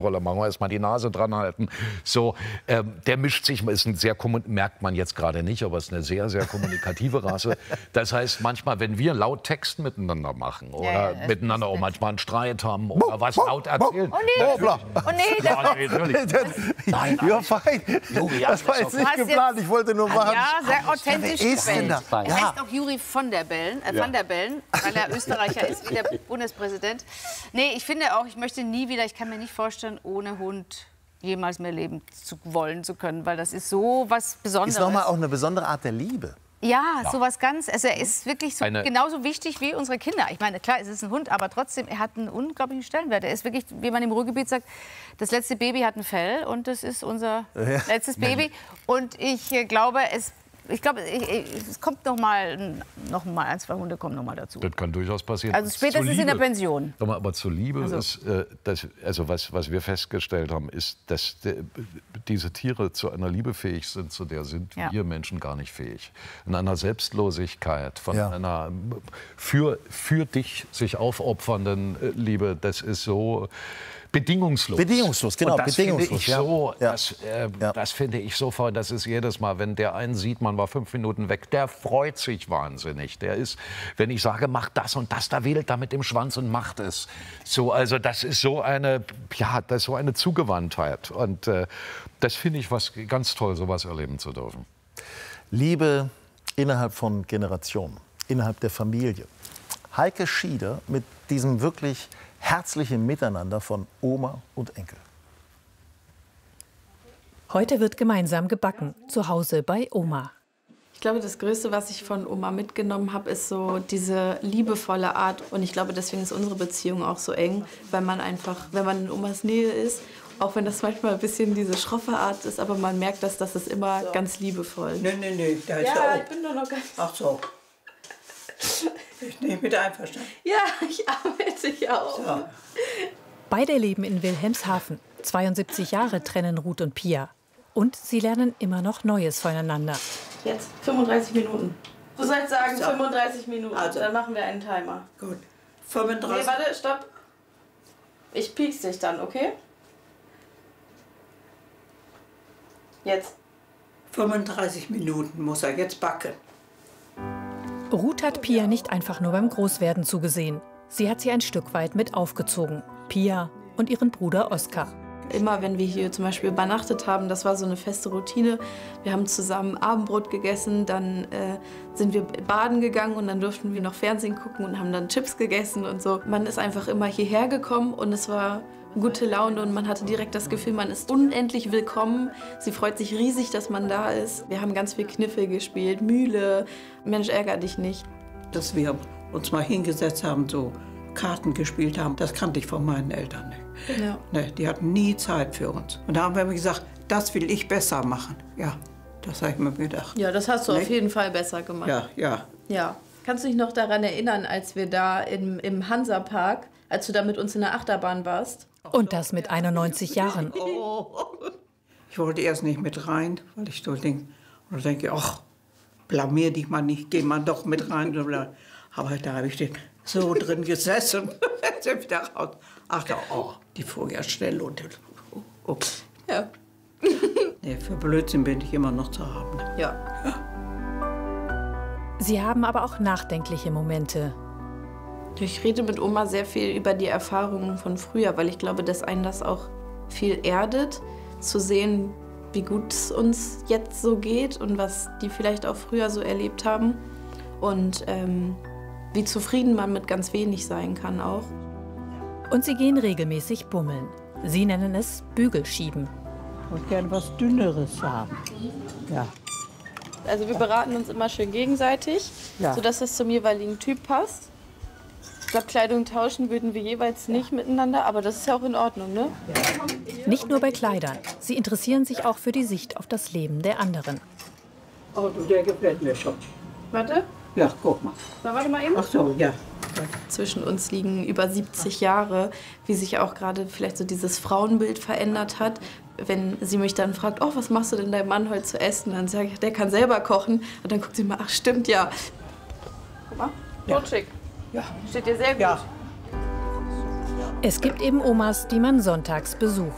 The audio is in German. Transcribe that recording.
Rolle machen wir erstmal die Nase dran halten. So, der mischt sich, ist ein sehr, merkt man jetzt gerade nicht, aber es ist eine sehr, sehr kommunikative Rasse. Das heißt, manchmal, wenn wir laut Texten miteinander machen oder miteinander auch manchmal einen Streit haben oder was laut erzählen. Oh nee, ja, natürlich. Nein, ja, fein. Das war jetzt nicht geplant, ich wollte nur machen. Ja, sehr authentisch gewählt. Ja. Er heißt auch Juri von der Bellen, weil er Österreicher ist, wie der Bundespräsident. Nee, ich finde auch, ich möchte nie wieder, ich kann mir nicht vorstellen, ohne Hund jemals mehr leben zu können, weil das ist so was Besonderes. Ist nochmal auch eine besondere Art der Liebe. Ja, sowas ganz, also er ist wirklich so, genauso wichtig wie unsere Kinder. Ich meine, klar, es ist ein Hund, aber trotzdem, er hat einen unglaublichen Stellenwert. Er ist wirklich, wie man im Ruhrgebiet sagt, das letzte Baby hat ein Fell und das ist unser letztes Baby. Und ich glaube, es kommt noch mal 1, 2 Hunde kommen noch mal dazu. Das kann durchaus passieren. Also spätestens in der Pension. Aber zur Liebe ist, was wir festgestellt haben, ist, dass diese Tiere zu einer Liebe fähig sind, zu der sind wir Menschen gar nicht fähig. In einer Selbstlosigkeit, von einer für dich sich aufopfernden Liebe, das ist so bedingungslos. Bedingungslos, genau. Und das finde ich so voll. Das ist jedes Mal, wenn der einen sieht, man war 5 Minuten weg, der freut sich wahnsinnig. Der ist, wenn ich sage, mach das und das, da wedelt er mit dem Schwanz und macht es. So, also das ist so eine, Zugewandtheit. Und das finde ich was ganz toll, sowas erleben zu dürfen. Liebe innerhalb von Generationen, innerhalb der Familie. Heike Schieder mit diesem wirklich herzlichen Miteinander von Oma und Enkel. Heute wird gemeinsam gebacken, zu Hause bei Oma. Ich glaube, das Größte, was ich von Oma mitgenommen habe, ist so diese liebevolle Art. Und ich glaube, deswegen ist unsere Beziehung auch so eng, weil man einfach, wenn man in Omas Nähe ist, auch wenn das manchmal ein bisschen diese schroffe Art ist, aber man merkt, dass das ist immer ganz liebevoll. Nee, da ist ja, ich bin doch noch ganz... Ach so. Ich nehme mit einverstanden. Ja, ich arbeite ja auch. So. Beide leben in Wilhelmshaven. 72 Jahre trennen Ruth und Pia. Und sie lernen immer noch Neues voneinander. Jetzt 35 Minuten. Du sollst sagen 35 Minuten, also, dann machen wir einen Timer. Gut. 35. Nee, warte, stopp. Ich piek's dich dann, okay? Jetzt. 35 Minuten muss er jetzt backen. Ruth hat Pia nicht einfach nur beim Großwerden zugesehen. Sie hat sie ein Stück weit mit aufgezogen. Pia und ihren Bruder Oskar. Immer wenn wir hier zum Beispiel übernachtet haben, das war so eine feste Routine. Wir haben zusammen Abendbrot gegessen, dann sind wir baden gegangen und dann durften wir noch Fernsehen gucken und haben dann Chips gegessen und so. Man ist einfach immer hierher gekommen und es war gute Laune und man hatte direkt das Gefühl, man ist unendlich willkommen. Sie freut sich riesig, dass man da ist. Wir haben ganz viel Kniffel gespielt, Mühle, Mensch, ärger dich nicht. Dass wir uns mal hingesetzt haben, so Karten gespielt haben, das kannte ich von meinen Eltern nicht. Ja. Nee, die hatten nie Zeit für uns. Und da haben wir gesagt, das will ich besser machen. Ja, das habe ich mir gedacht. Ja, das hast du auf jeden Fall besser gemacht. Ja. Kannst du dich noch daran erinnern, als wir da im Hansapark, als du da mit uns in der Achterbahn warst? Und das mit 91 Jahren. Ich wollte erst nicht mit rein, weil ich so denke, ach, blamier dich mal nicht, geh mal doch mit rein. Aber da habe ich so drin gesessen. Wieder raus. Ach, die fuhr ja schnell und ups. Ja. Nee, für Blödsinn bin ich immer noch zu haben. Ja. Sie haben aber auch nachdenkliche Momente. Ich rede mit Oma sehr viel über die Erfahrungen von früher, weil ich glaube, dass einen das auch viel erdet, zu sehen, wie gut es uns jetzt so geht und was die vielleicht auch früher so erlebt haben. Und wie zufrieden man mit ganz wenig sein kann auch. Und sie gehen regelmäßig bummeln. Sie nennen es Bügelschieben. Ich würde gerne was Dünneres haben. Ja. Also wir beraten uns immer schön gegenseitig, sodass es zum jeweiligen Typ passt. Ich glaube, Kleidung tauschen würden wir jeweils nicht miteinander, aber das ist ja auch in Ordnung, ne? Nicht nur bei Kleidern. Sie interessieren sich auch für die Sicht auf das Leben der anderen. Oh, der gefällt mir schon. Warte. Ja, guck mal. Na, warte mal eben. Ach so, ja. Zwischen uns liegen über 70 Jahre, wie sich auch gerade vielleicht so dieses Frauenbild verändert hat. Wenn sie mich dann fragt, oh, was machst du denn deinem Mann heute zu essen? Dann sage ich, der kann selber kochen. Und dann guckt sie mal, ach stimmt, ja. Guck mal, rutschig. Ja. Steht dir sehr gut. Ja. Es gibt eben Omas, die man sonntags besucht.